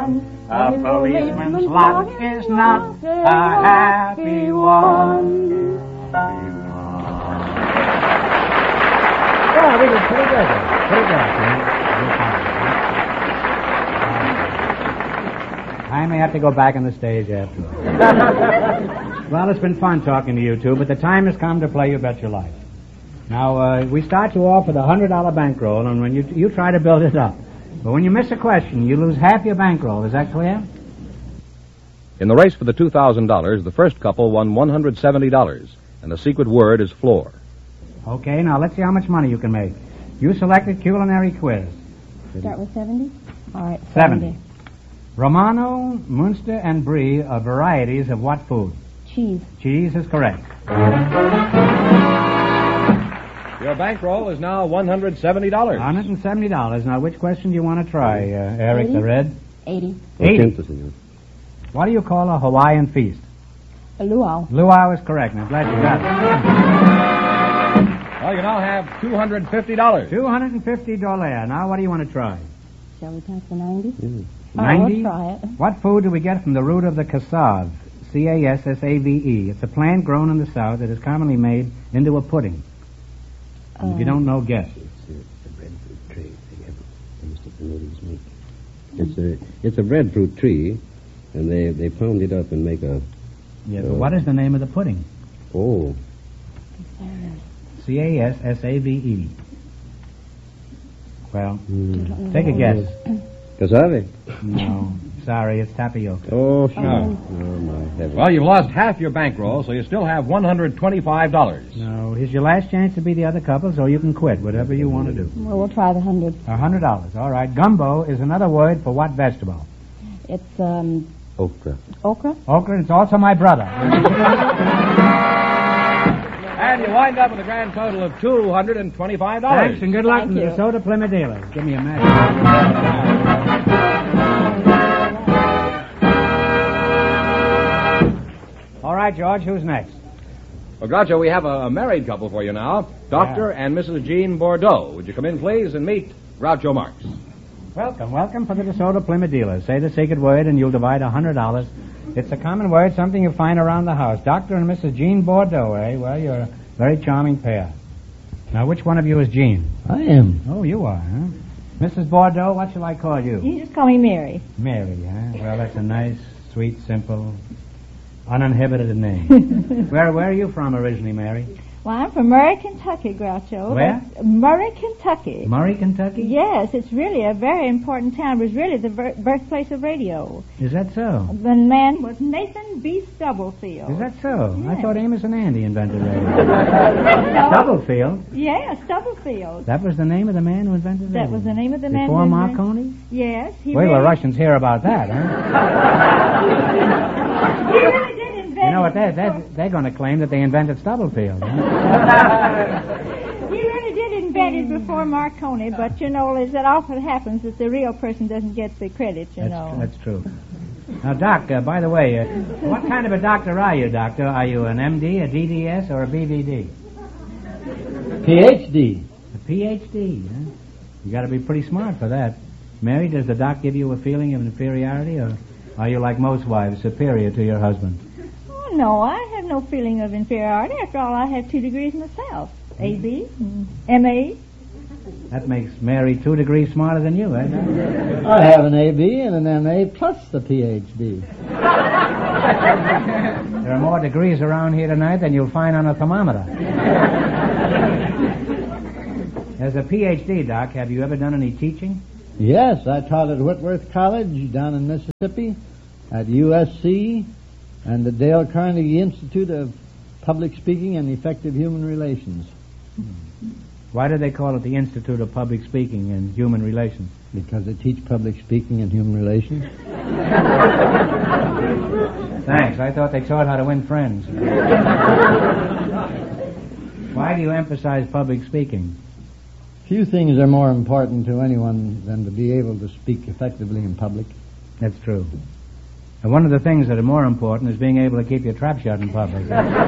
one. A policeman's lot is not a happy one. Yeah, we did pretty good. Pretty good. I may have to go back on the stage after. Well, it's been fun talking to you two, but the time has come to play You Bet Your Life. Now, we start you off with a $100 bankroll, and when you try to build it up. But when you miss a question, you lose half your bankroll. Is that clear? In the race for the $2,000, the first couple won $170, and the secret word is floor. Okay, now let's see how much money you can make. You selected culinary quiz. Start with 70? All right, 70. Romano, Munster, and Brie are varieties of what food? Cheese. Cheese is correct. Your bankroll is now $170. $170. Now, which question do you want to try, Eric 80? the Red? 80. 80. What do you call a Hawaiian feast? A luau. Luau is correct. I'm glad you got it. Well, you now have $250. $250. Now, what do you want to try? Shall we tack the 90? 90? We'll try it. What food do we get from the root of the cassave? C-A-S-S-A-V-E. It's a plant grown in the South that is commonly made into a pudding. If you don't know, guess. It's a breadfruit tree. It's a breadfruit tree, and they pound it up and make a... Yeah, but what is the name of the pudding? Oh. C-A-S-S-A-V-E. Well, take a guess. Cassave? No. Sorry, it's tapioca. Oh, sure. Oh, my heavens. Well, you've lost half your bankroll, so you still have $125. No, here's your last chance to be the other couple, so you can quit, whatever you want to do. Well, we'll try the 100. $100. All right. Gumbo is another word for what vegetable? It's, Okra. okra? Okra. It's also my brother. And you wind up with a grand total of $225. Thanks, and good luck from the DeSoto Plymouth dealers. Give me a match. All right, George, who's next? Well, Groucho, we have a married couple for you now. Dr. and Mrs. Jean Bordeaux. Would you come in, please, and meet Groucho Marx? Welcome for the DeSoto Plymouth dealers. Say the secret word, and you'll divide $100. It's a common word, something you find around the house. Dr. and Mrs. Jean Bordeaux, eh? Well, you're a very charming pair. Now, which one of you is Jean? I am. Oh, you are, huh? Mrs. Bordeaux, what shall I call you? You just call me Mary. Mary, huh? Well, that's a nice, sweet, simple, uninhibited name. Where are you from originally, Mary? Well, I'm from Murray, Kentucky, Groucho. Where? Murray, Kentucky. Murray, Kentucky? Yes, it's really a very important town. It was really the birthplace of radio. Is that so? The man was Nathan B. Stubblefield. Is that so? Yes. I thought Amos and Andy invented radio. Stubblefield? Yeah, Stubblefield. That was the name of the man who invented radio? That was the name of the man. Before Marconi? Yes. Wait till the Russians hear about that, huh? He really did invent. You know what? They're going to claim that they invented Stubblefield. Huh? He really did invent it before Marconi, but you know, as it often happens, that the real person doesn't get the credit. You know. That's true. Now, Doc, by the way, what kind of a doctor are you, Doctor? Are you an MD, a DDS, or a BVD? PhD. A PhD, huh? You got to be pretty smart for that. Mary, does the doc give you a feeling of inferiority, or are you, like most wives, superior to your husband? Oh, no, I have no feeling of inferiority. After all, I have 2 degrees myself. A.B., M.A. That makes Mary 2 degrees smarter than you, eh? I have an A.B. and an M.A. plus the Ph.D. There are more degrees around here tonight than you'll find on a thermometer. As a Ph.D., Doc, have you ever done any teaching? Yes, I taught at Whitworth College down in Mississippi, at USC, and the Dale Carnegie Institute of Public Speaking and Effective Human Relations. Why do they call it the Institute of Public Speaking and Human Relations? Because they teach public speaking and human relations. Thanks. I thought they taught how to win friends. Why do you emphasize public speaking? Few things are more important to anyone than to be able to speak effectively in public. That's true. And one of the things that are more important is being able to keep your trap shut in public.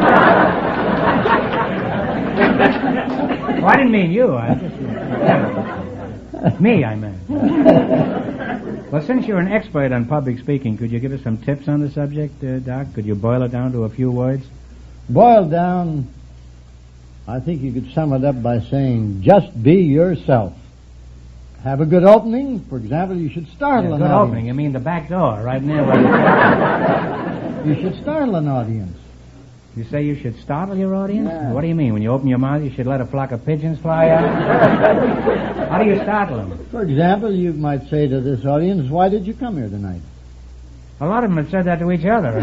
Well, I didn't mean you. Me, I meant. Well, since you're an expert on public speaking, could you give us some tips on the subject, Doc? Could you boil it down to a few words? Boiled down, I think you could sum it up by saying, just be yourself. Have a good opening. For example, you should startle an good audience. opening. You mean the back door, right near where You should startle an audience. You say you should startle your audience? Yeah. What do you mean? When you open your mouth, you should let a flock of pigeons fly out? How do you startle them? For example, you might say to this audience, why did you come here tonight? A lot of them have said that to each other.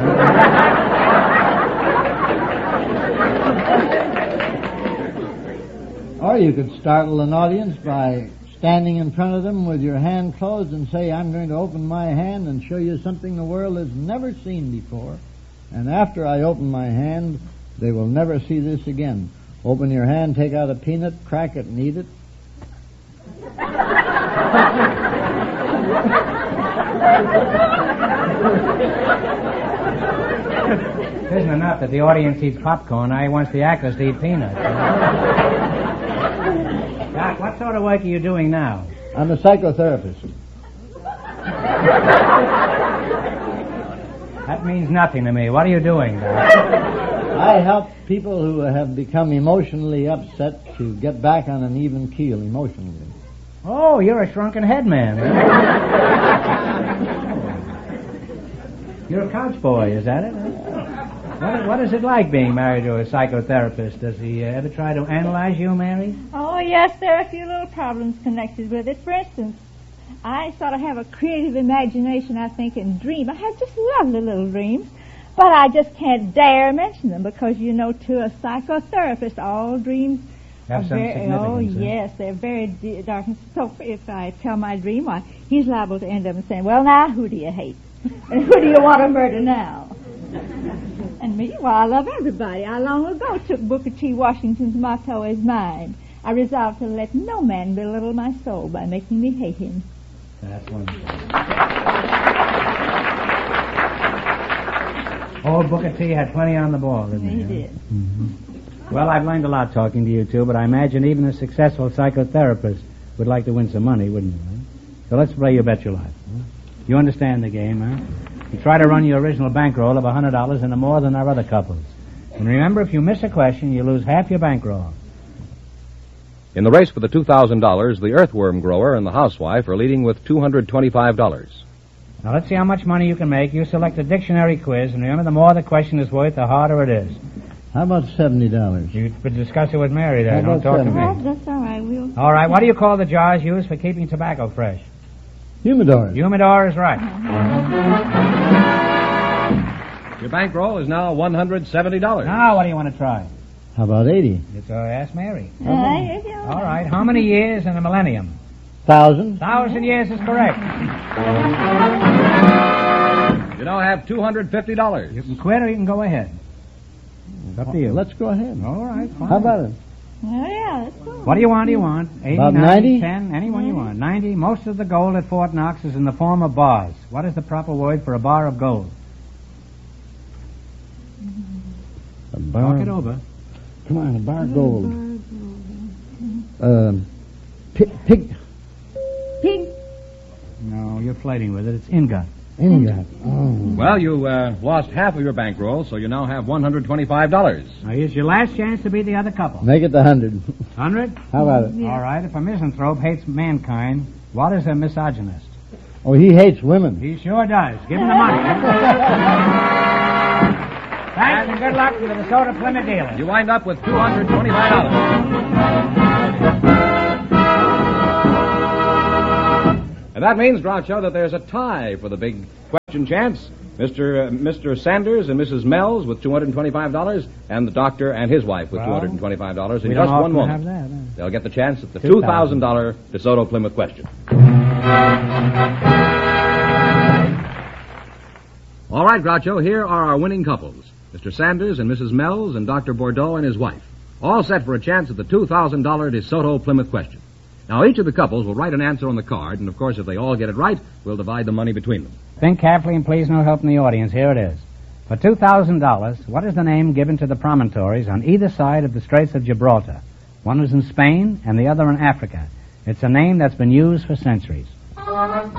Or you could startle an audience by standing in front of them with your hand closed and say, I'm going to open my hand and show you something the world has never seen before. And after I open my hand, they will never see this again. Open your hand, take out a peanut, crack it, and eat it. It isn't enough that the audience eats popcorn. Now he wants the actors to eat peanuts. Doc, what sort of work are you doing now? I'm a psychotherapist. That means nothing to me. What are you doing, Doc? I help people who have become emotionally upset to get back on an even keel emotionally. Oh, you're a shrunken head man. You're a couch boy, is that it? What is it like being married to a psychotherapist? Does he ever try to analyze you, Mary? Oh, yes, there are a few little problems connected with it. For instance, I sort of have a creative imagination, I think, and dream. I have just lovely little dreams, but I just can't dare mention them because, you know, to a psychotherapist, all dreams Have some significance. Oh, yes, they're very dark. So if I tell my dream, why, he's liable to end up saying, well, now, who do you hate? And who do you want to murder now? And me, well, I love everybody. I long ago took Booker T. Washington's motto as mine. I resolved to let no man belittle my soul by making me hate him. That's wonderful. Old Booker T had plenty on the ball, didn't he? He did. Mm-hmm. Well, I've learned a lot talking to you two, but I imagine even a successful psychotherapist would like to win some money, wouldn't you? Huh? So let's play You Bet Your Life. Huh? You understand the game, huh? You try to run your original bankroll of $100 into more than our other couples. And remember, if you miss a question, you lose half your bankroll. In the race for the $2,000, the earthworm grower and the housewife are leading with $225. Now, let's see how much money you can make. You select a dictionary quiz, and remember, the more the question is worth, the harder it is. How about $70? You could discuss it with Mary there. How Don't about talk to $70? me. That's all right. We'll... All right, what do you call the jars used for keeping tobacco fresh? Humidors. Humidor is right. Your bankroll is now $170. Now, what do you want to try? How about 80? It's ask Mary. all All right, how many years in a millennium? 1,000? 1,000 years is correct. You now have $250. You can quit or you can go ahead. It's up to you. Let's go ahead. All right, fine. How about it? Oh, yeah, that's cool. What do you want? 80, About 90, 90? 10, any one you want. 90. Most of the gold at Fort Knox is in the form of bars. What is the proper word for a bar of gold? A bar. Talk it over. Come on, a bar of gold. Pig. Pig. No, you're flirting with it. It's ingot. Ingot. Oh. Well, you lost half of your bankroll, so you now have $125. Now, here's your last chance to beat the other couple. Make it the 100. 100? How about it? All right, if a misanthrope hates mankind, what is a misogynist? Oh, he hates women. He sure does. Give him the money. Thanks and good luck to the DeSoto Plymouth dealer. You wind up with $225. And that means, Groucho, that there's a tie for the big question chance. Mr. Sanders and Mrs. Mells with $225, and the doctor and his wife with $225 in just one moment. Have that, huh? They'll get the chance at the $2,000 DeSoto Plymouth question. All right, Groucho, here are our winning couples. Mr. Sanders and Mrs. Mells and Dr. Bordeaux and his wife. All set for a chance at the $2,000 DeSoto Plymouth question. Now, each of the couples will write an answer on the card, and of course, if they all get it right, we'll divide the money between them. Think carefully and please no help from the audience. Here it is. For $2,000, what is the name given to the promontories on either side of the Straits of Gibraltar? One was in Spain and the other in Africa. It's a name that's been used for centuries.